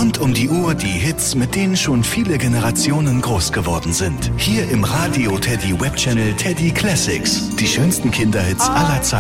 Rund um die Uhr die Hits, mit denen schon viele Generationen groß geworden sind. Hier im Radio Teddy Webchannel Teddy Classics. Die schönsten Kinderhits aller Zeiten.